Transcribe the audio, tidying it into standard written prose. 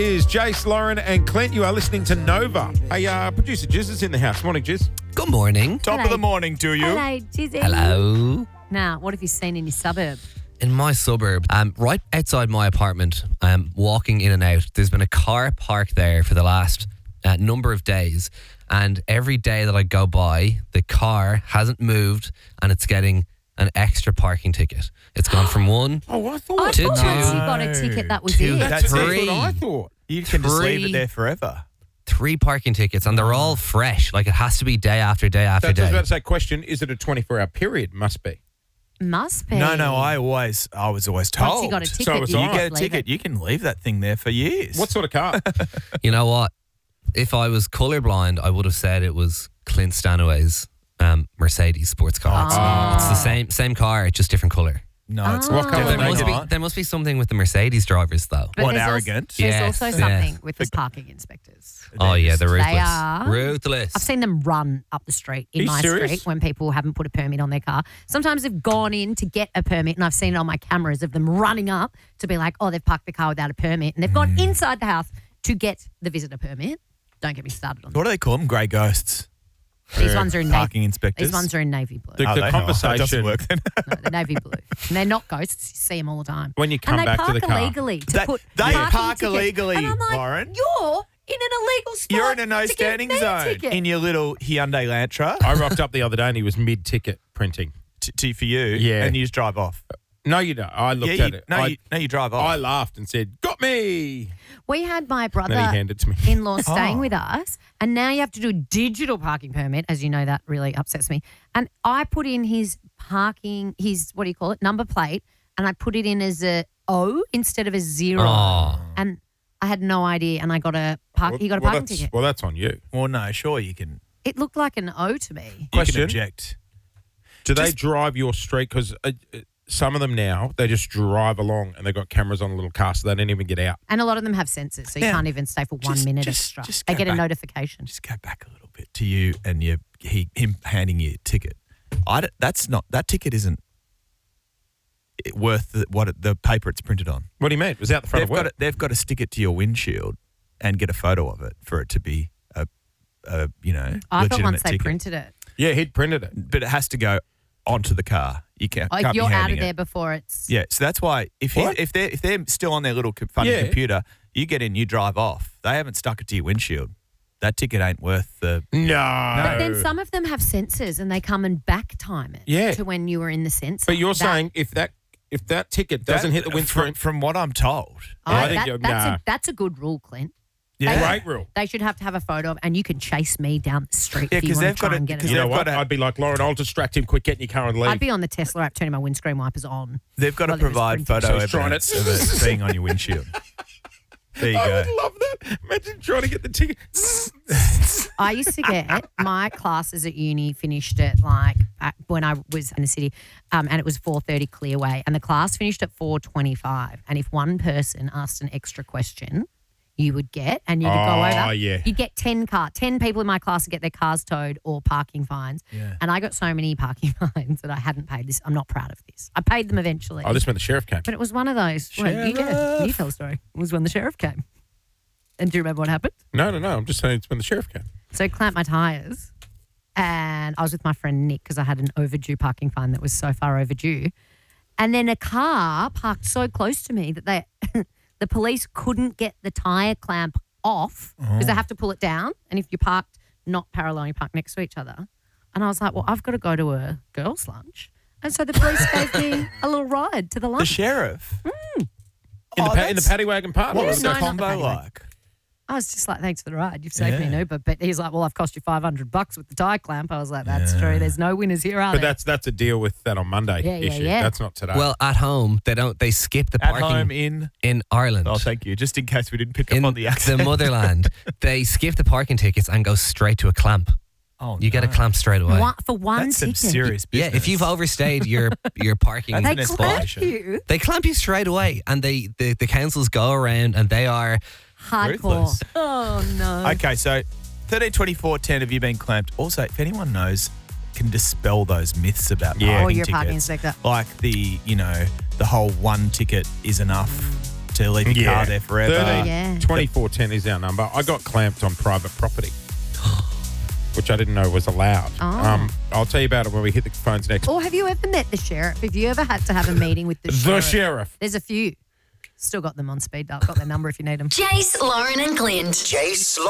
Is Jace, Lauren and Clint. You are listening to Nova. Hey, producer Jiz is in the house. Morning, Jiz. Good morning. Top of the morning to you. Hello, Jizzy. Hello. Now, what have you seen in your suburb? In my suburb, right outside my apartment, walking in and out, there's been a car parked there for the last number of days. And every day that I go by, the car hasn't moved and it's getting an extra parking ticket. It's gone from one. Oh, I I thought thought Two. once you got a ticket, that was Two. it. that's three. what I thought. You can just leave Three. it there forever. 3 parking tickets and they're all fresh. Like it has to be day after day after That's what I was day. about to say. Question, is it a 24-hour period? Must be. Must be. No, I was always told. Once you got a ticket, So was you I. You just get a leave ticket, it. you can leave that thing there for years. What sort of car? You know what? If I was colorblind, I would have said it was Clint Stanaway's Mercedes sports car. It's the same car, just different color. No, it's What colour There they must, got? be, there must be something with the Mercedes drivers, though. But What, there's arrogant? There's Yes, also yeah. something with the parking inspectors. Oh, yeah, they're ruthless. They are. Ruthless. I've seen them run up the street in Are you my serious? street when people haven't put a permit on their car. Sometimes they've gone in to get a permit, and I've seen it on my cameras of them running up to be like, oh, they've parked the car without a permit, and they've gone inside the house to get the visitor permit. Don't get me started on that. What do they call them? Grey ghosts. These ones are in Parking navy. inspectors. These ones are in navy blue. The Oh, they know. conversation. That doesn't work then. No, they're navy blue. And they're not ghosts. You see them all the time. When you come and they back to park the car. illegally to They- put they parking park tickets. illegally, and I'm like, Lauren. You're in an illegal spot. You're in a no to get standing me a zone ticket. in your little Hyundai Lantra I rocked up the other day and he was mid-ticket printing. for you, Yeah. and you just drive off. No, you don't. I looked Yeah, at it. you drive off. I laughed and said, got me. We had my Then he brother handed it to me. in-law staying Oh. with us, and now you have to do a digital parking permit. As you know, that really upsets me. And I put in his what do you call it, number plate, and I put it in as a O instead of a 0. Oh. And I had no idea, and I got he got a parking ticket. Well, that's on you. Well, no, sure you can. It looked like an O to me. You Question. can object. Do they drive your street? Because some of them now, they just drive along and they've got cameras on a little car so they don't even get out. And a lot of them have sensors, so you Yeah. can't even stay for 1 minute extra. They go get a back. notification. Just go back a little bit to you and him handing you a ticket. That ticket isn't worth the paper it's printed on. What do you mean? It was out the front of work. They've got to stick it to your windshield and get a photo of it for it to be a I thought legitimate once they ticket. printed it. Yeah, he'd printed it. But it has to go onto the car. You can't. Like can't you're be out handing of there it. before it's. Yeah, so that's why if What? they're still on their little funny Yeah. computer, you get in, you drive off. They haven't stuck it to your windshield. That ticket ain't worth the. No. But then some of them have sensors and they come and back time it Yeah. to when you were in the sensor. But you're That- saying if that ticket doesn't hit the windscreen, From what I'm told. Oh, I think you're- nah. that's a good rule, Clint. Yeah. great rule. They should have to have a photo of, and you can chase me down the street Yeah, if you 'cause want they've to try got and it- get 'cause it. You know they've what? got to- I'd be like, Lauren, I'll distract him. Quick, get in your car and leave. I'd be on the Tesla app turning my windscreen wipers on. They've got to Well, it was provide printed. photo So he's trying evidence it. of it being on your windshield. There you I go. would love that. Imagine trying to get the ticket. I used to get my classes at uni finished at like when I was in the city, and it was 4:30 Clearway, and the class finished at 4:25. And if one person asked an extra question, you would get, and you could go over. Oh, yeah. You'd get 10 people in my class to get their cars towed or parking fines. Yeah. And I got so many parking fines that I hadn't paid this. I'm not proud of this. I paid them eventually. Oh, this when the sheriff came. But it was one of those. Wait, you tell the story. It was when the sheriff came. And do you remember what happened? No. I'm just saying it's when the sheriff came. So I clamped my tyres, and I was with my friend Nick because I had an overdue parking fine that was so far overdue. And then a car parked so close to me that the police couldn't get the tyre clamp off because they have to pull it down. And if you parked not parallel, you park next to each other. And I was like, well, I've got to go to a girls' lunch. And so the police gave me a little ride to the The lunch. sheriff. In Oh, the that's- paddy wagon park. What Yeah, was no, the not the combo paddy wagon. like? I was just like, thanks for the ride. You've saved me an Yeah. Uber. But he's like, well, I've cost you $500 with the tie clamp. I was like, that's true. There's no winners here, are But there? that's a deal with that on Monday Yeah, issue. yeah. That's not today. Well, at home, they skip the At parking home in. Ireland. Oh, thank you. Just in case we didn't pick in up on the accent. the motherland, they skip the parking tickets and go straight to a clamp. Oh, You get a no. clamp straight away. For one That's some ticket. serious Yeah, business. if you've overstayed your parking That's They an spot, clamp escalation. you. they clamp you straight away, and the councils go around and they are Hardcore. Ruthless. Oh, no. Okay, so 13, 24, 10, have you been clamped? Also, if anyone knows, can dispel those myths about Yeah. parking Or your tickets. parking inspector. Like the whole one ticket is enough to leave your car there forever. 30, Yeah. 2410 is our number. I got clamped on private property, which I didn't know was allowed. Oh. I'll tell you about it when we hit the phones next. Or have you ever met the sheriff? Have you ever had to have a meeting with the sheriff? The sheriff. There's a few. Still got them on speed dial. Got their number if you need them. Jace, Lauren, and Clint. Jace,